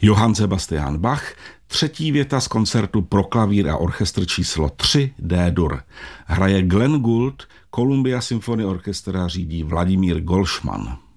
Johann Sebastian Bach, třetí věta z koncertu pro klavír a orchestr číslo 3 D-dur. Hraje Glenn Gould, Columbia Symphony Orchestra řídí Vladimír Golšman.